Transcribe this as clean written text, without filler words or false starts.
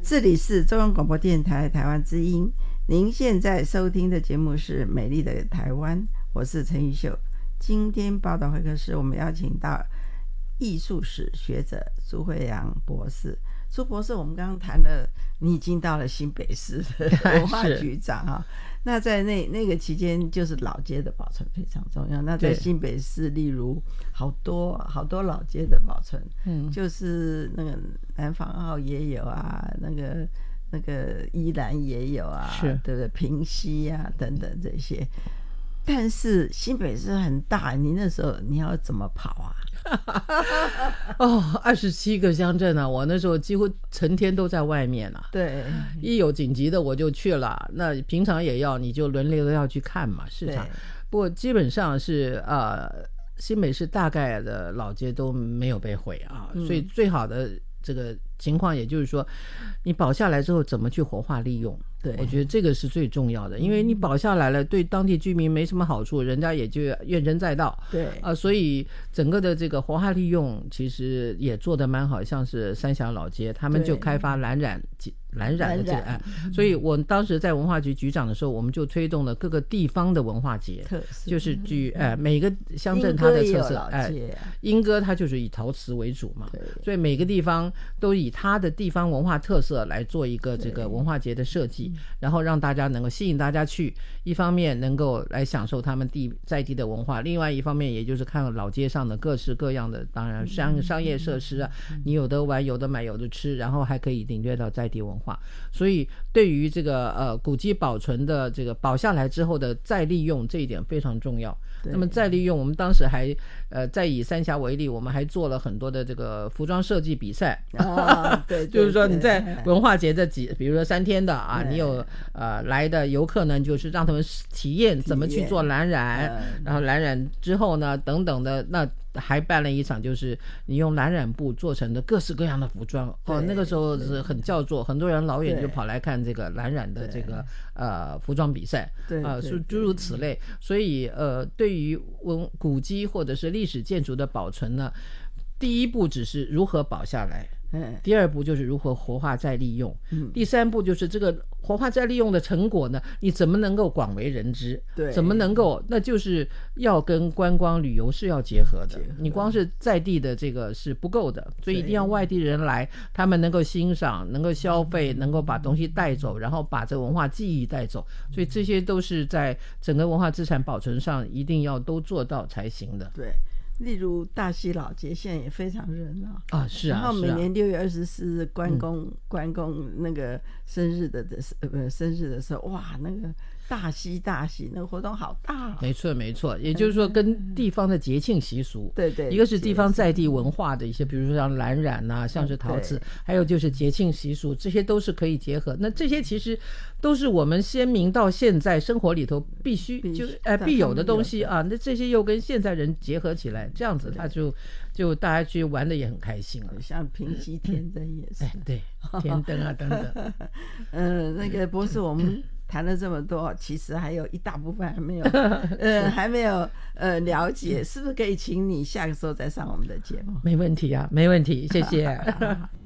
这里是中央广播电台台湾之音，您现在收听的节目是美丽的台湾，我是陈玉秀。今天报道会客室我们邀请到艺术史学者朱慧阳博士。朱博士，我们刚刚谈了你已经到了新北市的文化局长哈，那在那个期间就是老街的保存非常重要。那在新北市例如好多老街的保存，就是那个南方澳也有啊，那个宜兰也有啊，对不对？平溪啊等等这些。但是新北市很大，你那时候你要怎么跑啊 ？27个乡镇啊，我那时候几乎成天都在外面啊。 对， 一有紧急的我就去了，那平常也要你就轮流的要去看嘛市场。不过基本上是新北市大概的老街都没有被毁啊，所以最好的这个情况也就是说你保下来之后怎么去活化利用。对，我觉得这个是最重要的，因为你保下来了对当地居民没什么好处，人家也就怨声载道。 对所以整个的这个活化利用其实也做得蛮好，像是三峡老街他们就开发蓝染的这个案，所以我当时在文化局局长的时候，我们就推动了各个地方的文化节，就是每个乡镇它的特色。莺歌它就是以陶瓷为主嘛，所以每个地方都以它的地方文化特色来做一个这个文化节的设计，然后让大家能够吸引大家去，一方面能够来享受他们在地的文化，另外一方面也就是看老街上的各式各样的，当然商业设施啊，你有的玩有的买有的吃，然后还可以领略到在地文化。所以对于这个古迹保存的这个保下来之后的再利用，这一点非常重要。那么再利用，我们当时还再以三峡为例，我们还做了很多的这个服装设计比赛对， 就是说你在文化节的比如说3天的啊，你有来的游客呢，就是让他们体验怎么去做蓝染，然后蓝染之后呢等等的，那还办了一场就是你用蓝染布做成的各式各样的服装那个时候是很叫座，很多人老远就跑来看这个蓝染的这个服装比赛，是诸如此类。所以对于古迹或者是历史建筑的保存呢，第一步只是如何保下来，第二步就是如何活化再利用，第三步就是这个活化再利用的成果呢，你怎么能够广为人知？对，怎么能够，那就是要跟观光旅游是要结合的。你光是在地的这个是不够的，所以一定要外地人来，他们能够欣赏，能够消费，能够把东西带走，然后把这个文化记忆带走。所以这些都是在整个文化资产保存上一定要都做到才行的。 对。例如大溪老街现在也非常热闹是啊， 然后每年6月24日关公那个生日的时候，哇，那个大溪那个活动好大没错，也就是说跟地方的节庆习俗， 对， 一个是地方在地文化的一些，比如说像蓝染啊，像是陶瓷，还有就是节庆习俗，这些都是可以结合。那这些其实都是我们先民到现在生活里头必有的东西啊，那这些又跟现在人结合起来，这样子他就大家去玩的也很开心了。 像平溪天灯也是， 对，天灯啊等等。 那个博士，我们谈了这么多，其实还有一大部分还没有了解，是不是可以请你下个时候再上我们的节目？ 没问题啊，没问题，谢谢。